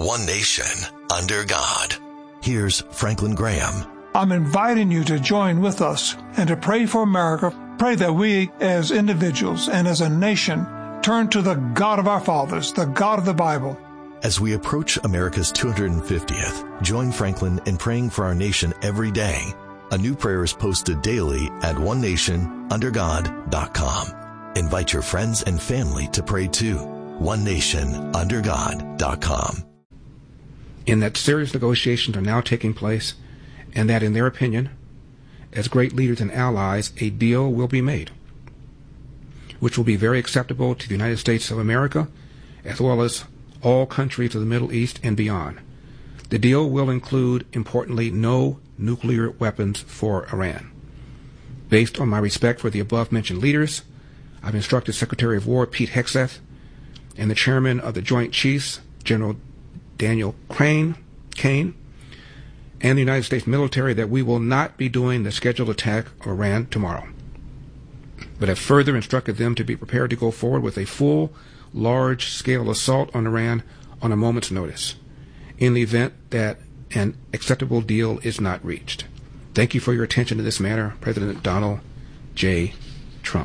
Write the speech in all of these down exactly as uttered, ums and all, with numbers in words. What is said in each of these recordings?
one nation, under God. Here's Franklin Graham. I'm inviting you to join with us and to pray for America. Pray that we as individuals and as a nation turn to the God of our fathers, the God of the Bible. As we approach America's two hundred fiftieth, join Franklin in praying for our nation every day. A new prayer is posted daily at one nation under god dot com. Invite your friends and family to pray too. one nation under god dot com. In that serious negotiations are now taking place, and that in their opinion, as great leaders and allies, a deal will be made, which will be very acceptable to the United States of America, as well as all countries of the Middle East and beyond. The deal will include, importantly, no nuclear weapons for Iran. Based on my respect for the above-mentioned leaders, I've instructed Secretary of War Pete Hegseth and the Chairman of the Joint Chiefs, General Daniel Crane, Kane, and the United States military that we will not be doing the scheduled attack of Iran tomorrow, but have further instructed them to be prepared to go forward with a full, large-scale assault on Iran on a moment's notice, in the event that an acceptable deal is not reached. Thank you for your attention to this matter, President Donald J. Trump.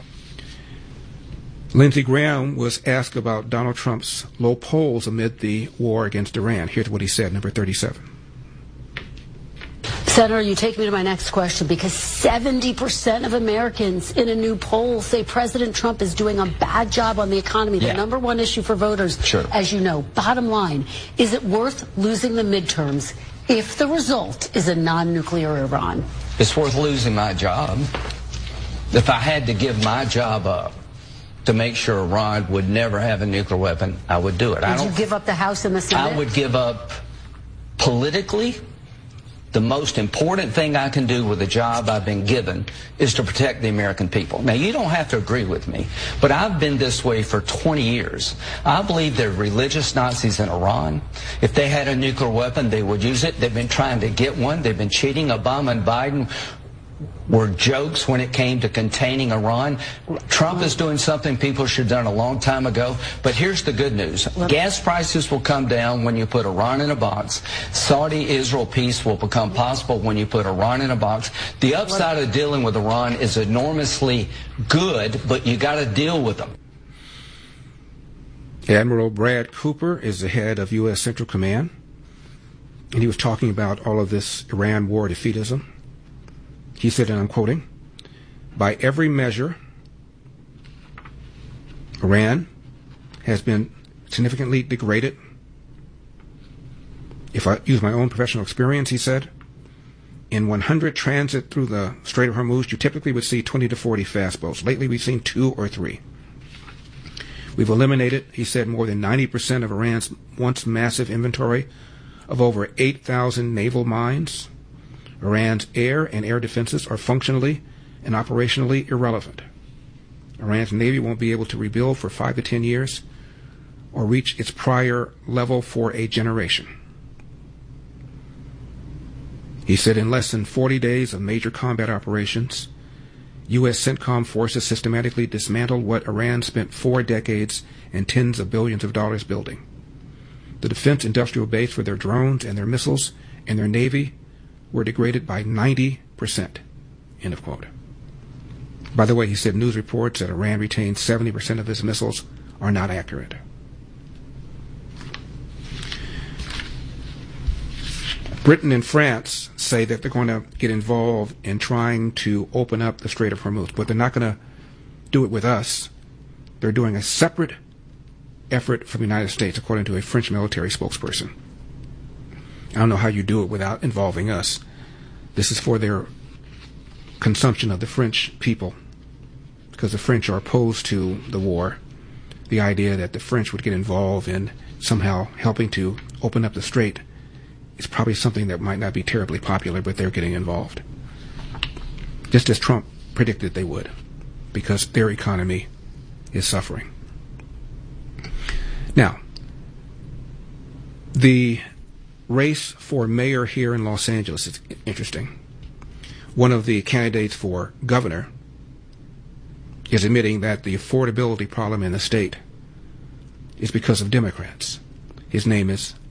Lindsey Graham was asked about Donald Trump's low polls amid the war against Iran. Here's what he said, number thirty-seven. Senator, you take me to my next question, because seventy percent of Americans in a new poll say President Trump is doing a bad job on the economy, the yeah. number one issue for voters, sure. as you know. Bottom line, is it worth losing the midterms if the result is a non-nuclear Iran? It's worth losing my job. If I had to give my job up to make sure Iran would never have a nuclear weapon, I would do it. Would I don't, you give up the House and the Senate? I would give up politically. The most important thing I can do with the job I've been given is to protect the American people. Now, you don't have to agree with me, but I've been this way for twenty years. I believe they're religious Nazis in Iran. If they had a nuclear weapon, they would use it. They've been trying to get one. They've been cheating. Obama and Biden were jokes when it came to containing Iran. Trump is doing something people should have done a long time ago. But here's the good news. Gas prices will come down when you put Iran in a box. Saudi-Israel peace will become possible when you put Iran in a box. The upside of dealing with Iran is enormously good, but you got to deal with them. Admiral Brad Cooper is the head of U S Central Command, and he was talking about all of this Iran war defeatism. He said, and I'm quoting, "By every measure, Iran has been significantly degraded. If I use my own professional experience," he said, "in one hundred transit through the Strait of Hormuz, you typically would see twenty to forty fast boats. Lately, we've seen two or three. We've eliminated," he said, "more than ninety percent of Iran's once massive inventory of over eight thousand naval mines. Iran's air and air defenses are functionally and operationally irrelevant. Iran's Navy won't be able to rebuild for five to ten years or reach its prior level for a generation." He said, "In less than forty days of major combat operations, U S CENTCOM forces systematically dismantled what Iran spent four decades and tens of billions of dollars building. The defense industrial base for their drones and their missiles and their Navy were degraded by ninety percent, end of quote. By the way, he said news reports that Iran retains seventy percent of its missiles are not accurate. Britain and France say that they're going to get involved in trying to open up the Strait of Hormuz, but they're not going to do it with us. They're doing a separate effort from the United States, according to a French military spokesperson. I don't know how you do it without involving us. This is for their consumption of the French people, because the French are opposed to the war. The idea that the French would get involved in somehow helping to open up the strait is probably something that might not be terribly popular, but they're getting involved. Just as Trump predicted they would, because their economy is suffering. Now, the race for mayor here in Los Angeles is interesting. One of the candidates for governor is admitting that the affordability problem in the state is because of Democrats. His name is